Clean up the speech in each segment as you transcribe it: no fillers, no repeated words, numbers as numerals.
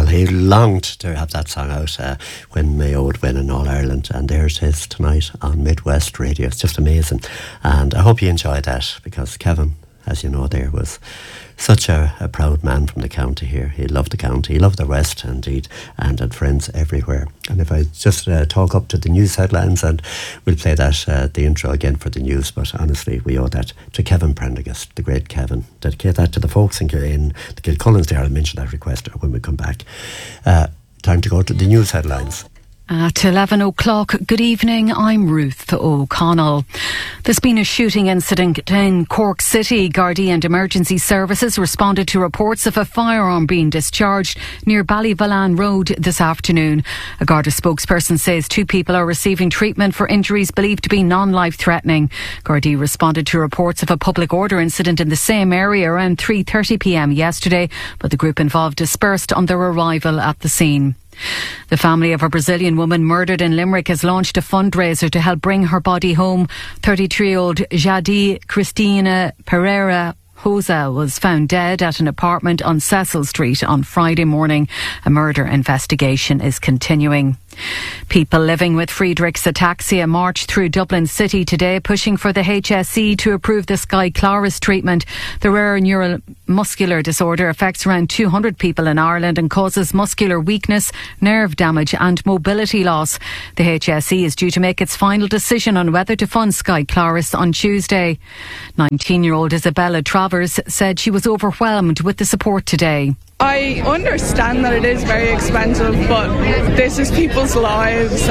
he longed to have that song out when Mayo would win in All-Ireland, and there's his tonight on Midwest Radio. It's just amazing, and I hope you enjoyed that, because Kevin, as you know, there was such a proud man from the county here. He loved the county, he loved the West indeed, and had friends everywhere. And if I just talk up to the news headlines, and we'll play that, the intro again for the news, but honestly, we owe that to Kevin Prendergast, the great Kevin. Dedicate that to the folks in the Kilcullins there. I'll mention that request when we come back. Time to go to the news headlines. At 11 o'clock, good evening, I'm Ruth O'Connell. There's been a shooting incident in Cork City. Gardaí and emergency services responded to reports of a firearm being discharged near Ballyvalan Road this afternoon. A Garda spokesperson says 2 people are receiving treatment for injuries believed to be non-life-threatening. Gardaí responded to reports of a public order incident in the same area around 3:30pm yesterday, but the group involved dispersed on their arrival at the scene. The family of a Brazilian woman murdered in Limerick has launched a fundraiser to help bring her body home. 33-year-old Jadi Cristina Pereira Hosa was found dead at an apartment on Cecil Street on Friday morning. A murder investigation is continuing. People living with Friedreich's ataxia marched through Dublin City today, pushing for the HSE to approve the Skyclarys treatment. The rare neuromuscular disorder affects around 200 people in Ireland and causes muscular weakness, nerve damage and mobility loss. The HSE is due to make its final decision on whether to fund Skyclarys on Tuesday. 19-year-old Isabella Travers said she was overwhelmed with the support today. I understand that it is very expensive, but this is people's lives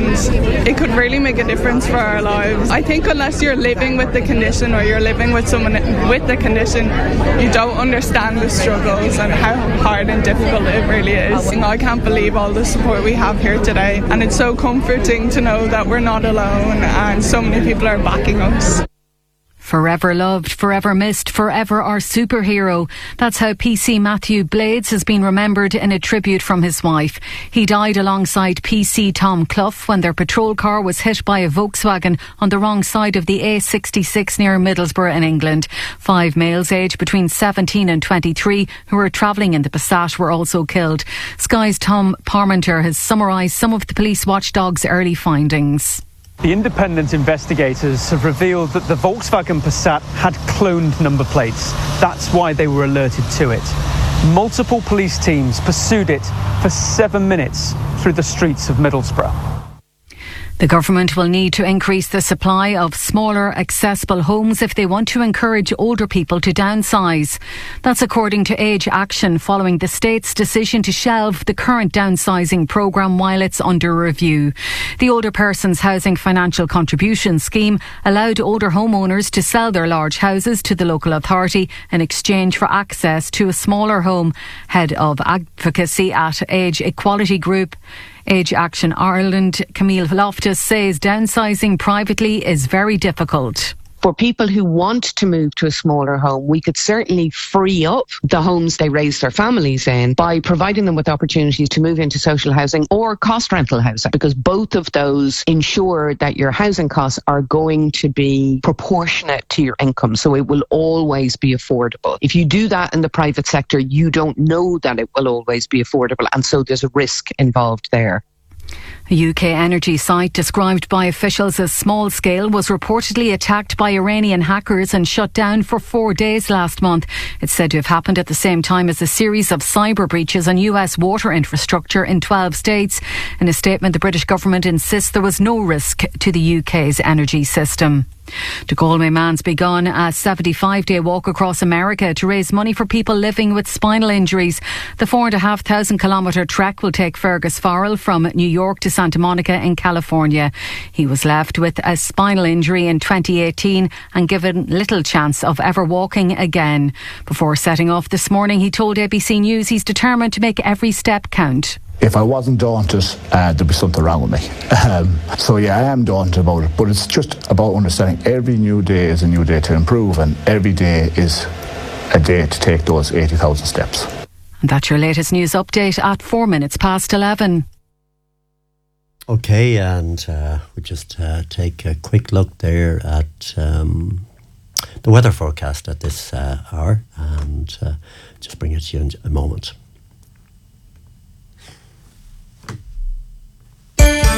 and it could really make a difference for our lives. I think unless you're living with the condition or you're living with someone with the condition, you don't understand the struggles and how hard and difficult it really is. I can't believe all the support we have here today, and it's so comforting to know that we're not alone and so many people are backing us. Forever loved, forever missed, forever our superhero. That's how PC Matthew Blades has been remembered in a tribute from his wife. He died alongside PC Tom Clough when their patrol car was hit by a Volkswagen on the wrong side of the A66 near Middlesbrough in England. 5 males aged between 17 and 23 who were travelling in the Passat were also killed. Sky's Tom Parmenter has summarised some of the police watchdog's early findings. The independent investigators have revealed that the Volkswagen Passat had cloned number plates. That's why they were alerted to it. Multiple police teams pursued it for 7 minutes through the streets of Middlesbrough. The government will need to increase the supply of smaller, accessible homes if they want to encourage older people to downsize. That's according to Age Action, following the state's decision to shelve the current downsizing programme while it's under review. The Older Persons Housing Financial Contribution Scheme allowed older homeowners to sell their large houses to the local authority in exchange for access to a smaller home. Head of Advocacy at Age Equality Group Age Action Ireland, Camille Loftus, says downsizing privately is very difficult. For people who want to move to a smaller home, we could certainly free up the homes they raise their families in by providing them with opportunities to move into social housing or cost rental housing, because both of those ensure that your housing costs are going to be proportionate to your income. So it will always be affordable. If you do that in the private sector, you don't know that it will always be affordable. And so there's a risk involved there. A UK energy site described by officials as small scale was reportedly attacked by Iranian hackers and shut down for 4 days last month. It's said to have happened at the same time as a series of cyber breaches on US water infrastructure in 12 states. In a statement, the British government insists there was no risk to the UK's energy system. De Galway man's begun a 75-day walk across America to raise money for people living with spinal injuries. The 4,500 kilometre trek will take Fergus Farrell from New York to Santa Monica in California. He was left with a spinal injury in 2018 and given little chance of ever walking again. Before setting off this morning, he told ABC News he's determined to make every step count. If I wasn't daunted, there'd be something wrong with me. So yeah, I am daunted about it, but it's just about understanding every new day is a new day to improve, and every day is a day to take those 80,000 steps. And that's your latest news update at 4 minutes past 11. Okay, and we just take a quick look there at the weather forecast at this hour, and just bring it to you in a moment.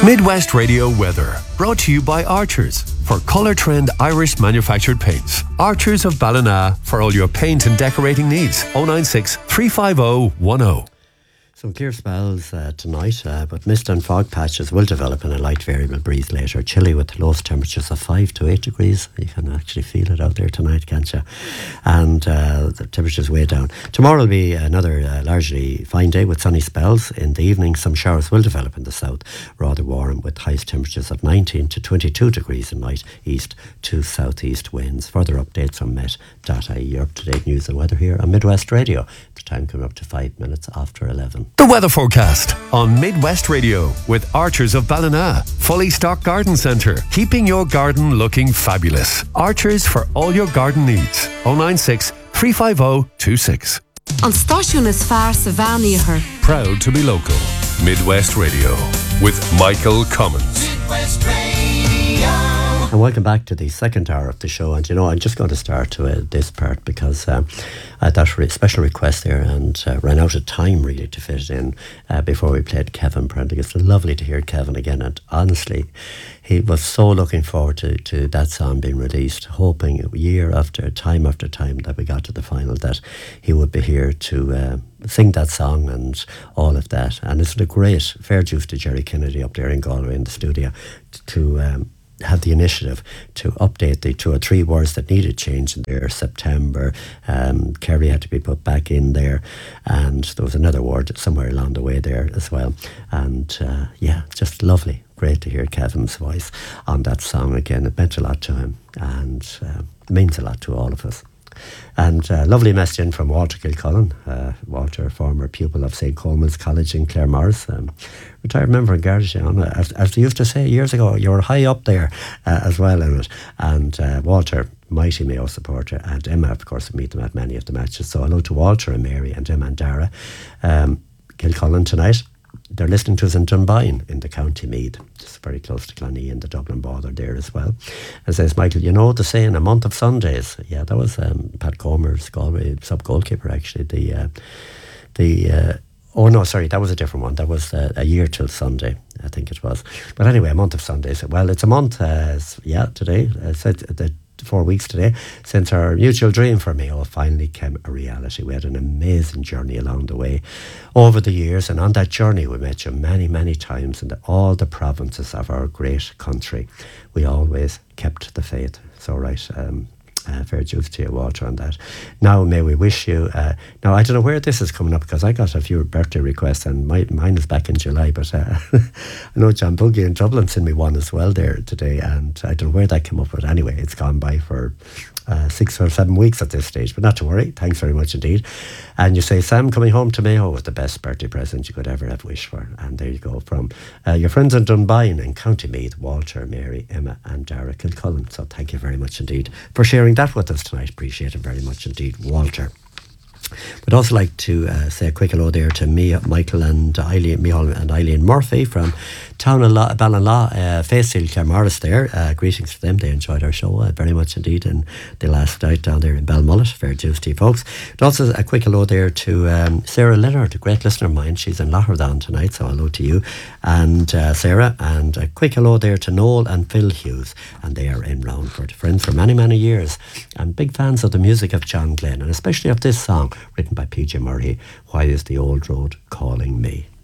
Midwest Radio weather, brought to you by Archers. For Colour Trend Irish manufactured paints. Archers of Ballina for all your paint and decorating needs. 096 350 10. Some clear spells tonight, but mist and fog patches will develop and a light variable breeze later. Chilly with lowest temperatures of 5 to 8 degrees. You can actually feel it out there tonight, can't you? And the temperature's way down. Tomorrow will be another largely fine day with sunny spells. In the evening, some showers will develop in the south, rather warm with highest temperatures of 19 to 22 degrees in night, east to southeast winds. Further updates on met.ie. Up-to-date news and weather here on Midwest Radio. The time coming up to 5 minutes after 11. The weather forecast on Midwest Radio with Archers of Ballina. Fully stocked garden centre, keeping your garden looking fabulous. Archers for all your garden needs. 096 350 26. An stáisiún is fearr sa bhean. Proud to be local. Midwest Radio with Michael Cummins. Midwest Radio. And welcome back to the second hour of the show. And you know, I'm just going to start this part because I had that special request there and ran out of time really to fit it in before we played Kevin Prendergast. It's lovely to hear Kevin again, and honestly he was so looking forward to that song being released, hoping year after time that we got to the final that he would be here to sing that song and all of that. And it's a great fair dues to Jerry Kennedy up there in Galway in the studio to had the initiative to update the 2 or 3 words that needed change in there. September, Kerry had to be put back in there, and there was another word somewhere along the way there as well. And yeah, just lovely. Great to hear Kevin's voice on that song again. It meant a lot to him, and it means a lot to all of us. And lovely message in from Walter Kilcullen. Walter, former pupil of St. Coleman's College in Claremorris, retired member in Gardaí. As they used to say years ago, you were high up there as well in it. And Walter, mighty Mayo supporter, and Emma, of course, we meet them at many of the matches. So hello to Walter and Mary and Emma and Dara. Kilcullen tonight. They're listening to us in Dunboyne in the County Meath, just very close to Clonee and the Dublin border there as well. And says, Michael, you know the saying, a month of Sundays. Yeah, that was Pat Comer's Galway sub-goalkeeper, actually. Oh, no, sorry, that was a different one. That was a year till Sunday, I think it was. But anyway, a month of Sundays. Well, it's a month, today. The 4 weeks today since our mutual dream for Mayo finally came a reality. We had an amazing journey along the way over the years, and on that journey we met you many, many times in all the provinces of our great country. We always kept the faith. So right, fair dues to you, Walter, on that. Now may we wish you now I don't know where this is coming up because I got a few birthday requests and mine is back in July, but I know John Buggy in Dublin sent me one as well there today, and I don't know where that came up, but anyway, it's gone by for 6 or 7 weeks at this stage, but not to worry. Thanks very much indeed. And you say, Sam, coming home to Mayo was the best birthday present you could ever have wished for. And there you go, from your friends in Dunboyne in County Meath, Walter, Mary, Emma and Dara Kilcullen. So thank you very much indeed for sharing that with us tonight. Appreciate it very much indeed, Walter. We'd also like to say a quick hello there to Michael and Eileen Murphy from Town of Ballinlaw, Facehill, Claremorris there. Greetings to them. They enjoyed our show very much indeed in the last night down there in Belmullet. Fair dues to you folks. But also a quick hello there to Sarah Leonard, a great listener of mine. She's in Locherdon tonight, so hello to you and Sarah. And a quick hello there to Noel and Phil Hughes, and they are in Roundford, friends for many, many years, and big fans of the music of John Glenn, and especially of this song written by P.J. Murray, Why Is the Old Road Calling Me?